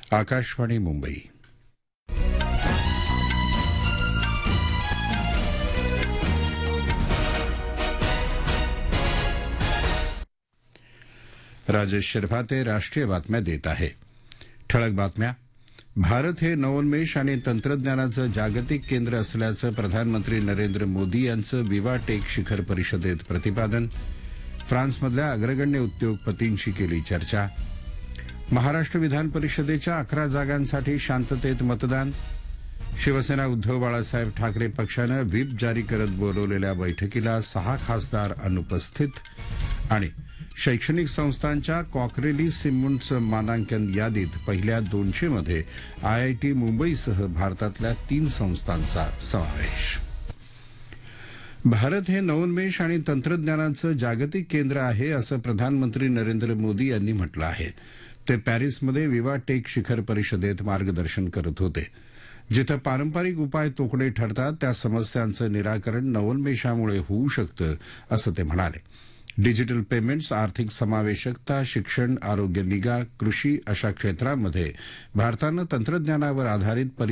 आकाशवाणी मुंबई. राजेश शिरभाते राष्ट्रीय बातम्या देत आहे. ठळक बातम्या. भारत हे नवोन्मेष आणि तंत्रज्ञानाचं जागतिक केंद्र असल्याचं प्रधानमंत्री नरेंद्र मोदी यांचं विवा टेक शिखर परिषदेत प्रतिपादन. फ्रान्समधल्या अग्रगण्य उद्योगपतींशी केली चर्चा. महाराष्ट्र विधान परिषदेच्या 11 जागांसाठी शांततेत मतदान. शिवसेना उद्धव बाळासाहेब ठाकरे पक्षानं व्हीप जारी करत बोलवलेल्या बैठकीला 6 खासदार अनुपस्थित. आणि शैक्षणिक संस्थांच्या कॉकरेली सिमंड्स मानांकन यादीत पहिल्या 200 मध्ये आयआयटी मुंबईसह भारतातल्या 3 संस्थांचा समावेश. भारत हे नवोन्मेष आणि तंत्रज्ञानाचं जागतिक केंद्र आहे असं प्रधानमंत्री नरेंद्र मोदी यांनी म्हटलं आहे. ते पॅरिसमध्ये विवा टेक शिखर परिषदेत मार्गदर्शन करत होते. जिथं पारंपरिक उपाय तोकडे ठरतात त्या समस्यांचं निराकरण नवोन्मेषामुळे होऊ शकतं असं ते म्हणाले. डिजिटल पेमेंट्स, आर्थिक समावेशकता, शिक्षण, आरोग्य निगा, कृषी अशा क्षेत्रांमध्ये भारतानं तंत्रज्ञानावर आधारित